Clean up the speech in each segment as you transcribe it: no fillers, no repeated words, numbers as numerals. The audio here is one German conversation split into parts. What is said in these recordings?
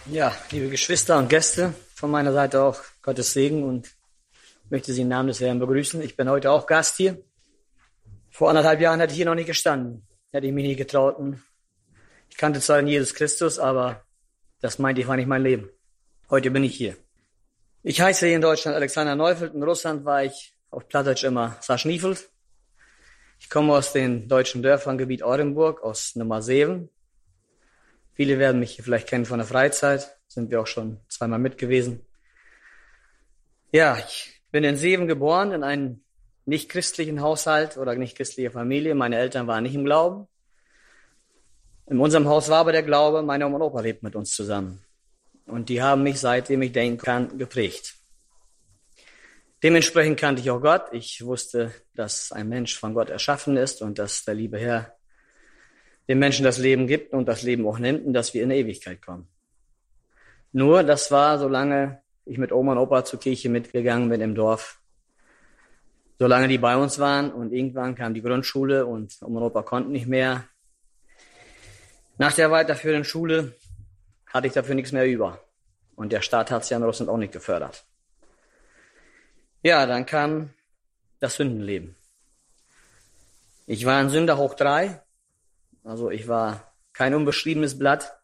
Ja, liebe Geschwister und Gäste, von meiner Seite auch Gottes Segen und möchte Sie im Namen des Herrn begrüßen. Ich bin heute auch Gast hier. Vor 1,5 Jahren hätte ich hier noch nicht gestanden, hätte ich mich nie getraut. Ich kannte zwar Jesus Christus, aber das meinte ich war nicht mein Leben. Heute bin ich hier. Ich heiße hier in Deutschland Alexander Neufeld, in Russland war ich auf Plattdeutsch immer Saschniefeld. Ich komme aus den deutschen Dörfern, Gebiet Orenburg, aus Nummer 7. Viele werden mich hier vielleicht kennen von der Freizeit, sind wir auch schon zweimal mit gewesen. Ja, ich bin in Seven geboren, in einem nicht christlichen Haushalt oder nicht christliche Familie. Meine Eltern waren nicht im Glauben. In unserem Haus war aber der Glaube, meine Oma und Opa lebten mit uns zusammen. Und die haben mich, seitdem ich denken kann, geprägt. Dementsprechend kannte ich auch Gott. Ich wusste, dass ein Mensch von Gott erschaffen ist und dass der liebe Herr dem Menschen das Leben gibt und das Leben auch nimmt und dass wir in die Ewigkeit kommen. Nur, das war, solange ich mit Oma und Opa zur Kirche mitgegangen bin im Dorf, solange die bei uns waren, und irgendwann kam die Grundschule und Oma und Opa konnten nicht mehr. Nach der weiterführenden Schule hatte ich dafür nichts mehr über. Und der Staat hat es ja in Russland auch nicht gefördert. Ja, dann kam das Sündenleben. Ich war ein Sünder hoch 3. Also ich war kein unbeschriebenes Blatt.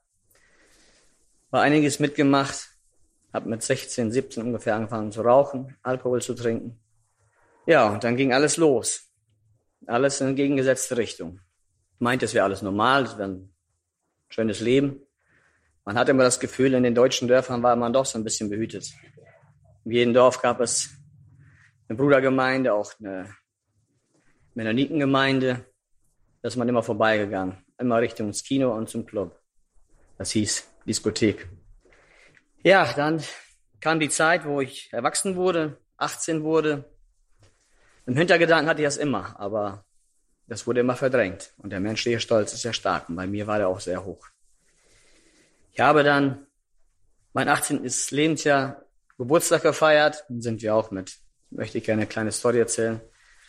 War einiges mitgemacht. Habe mit 16, 17 ungefähr angefangen zu rauchen, Alkohol zu trinken. Ja, und dann ging alles los. Alles in entgegengesetzte Richtung. Ich meinte, es wäre alles normal, es wäre ein schönes Leben. Man hatte immer das Gefühl, in den deutschen Dörfern war man doch so ein bisschen behütet. In jedem Dorf gab es eine Brudergemeinde, auch eine Mennonitengemeinde. Da ist man immer vorbeigegangen, immer Richtung ins Kino und zum Club. Das hieß Diskothek. Ja, dann kam die Zeit, wo ich erwachsen wurde, 18 wurde. Im Hintergedanken hatte ich das immer, aber das wurde immer verdrängt. Und der menschliche Stolz ist sehr stark und bei mir war der auch sehr hoch. Ich habe dann mein 18. Lebensjahr Geburtstag gefeiert. Dann sind wir auch möchte ich gerne eine kleine Story erzählen,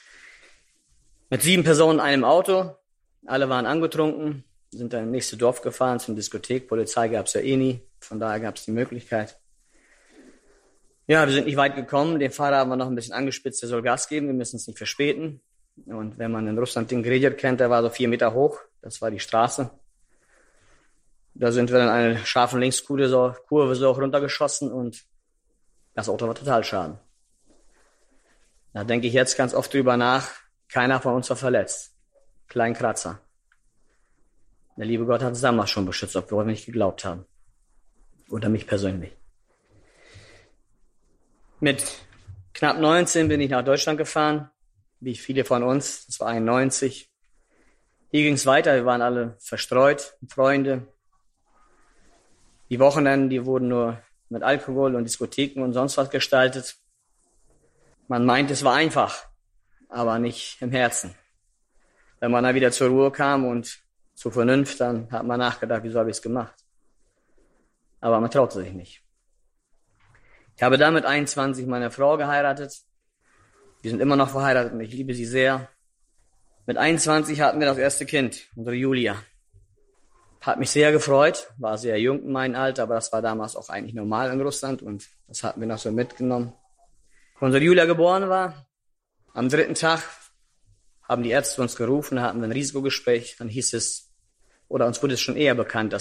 mit 7 Personen in einem Auto. Alle waren angetrunken, sind dann ins nächste Dorf gefahren zum Diskothek. Polizei gab es ja eh nie, von daher gab es die Möglichkeit. Ja, wir sind nicht weit gekommen. Den Fahrer haben wir noch ein bisschen angespitzt, der soll Gas geben, wir müssen es nicht verspäten. Und wenn man in Russland den Gredier kennt, der war so 4 Meter hoch, das war die Straße. Da sind wir dann eine scharfe Linkskurve so auch runtergeschossen und das Auto war total schaden. Da denke ich jetzt ganz oft drüber nach, keiner von uns war verletzt. Kleinen Kratzer. Der liebe Gott hat uns damals schon beschützt, obwohl wir nicht geglaubt haben. Oder mich persönlich. Mit knapp 19 bin ich nach Deutschland gefahren, wie viele von uns. Das war 91. Hier ging es weiter, wir waren alle verstreut, Freunde. Die Wochenenden, die wurden nur mit Alkohol und Diskotheken und sonst was gestaltet. Man meint, es war einfach, aber nicht im Herzen. Wenn man dann wieder zur Ruhe kam und zur Vernunft, dann hat man nachgedacht, wieso habe ich es gemacht? Aber man traute sich nicht. Ich habe dann mit 21 meine Frau geheiratet. Wir sind immer noch verheiratet und ich liebe sie sehr. Mit 21 hatten wir das erste Kind, unsere Julia. Hat mich sehr gefreut, war sehr jung in meinem Alter, aber das war damals auch eigentlich normal in Russland und das hatten wir noch so mitgenommen. Als unsere Julia geboren war, am 3. Tag haben die Ärzte uns gerufen, hatten wir ein Risikogespräch, dann hieß es, oder uns wurde es schon eher bekannt, dass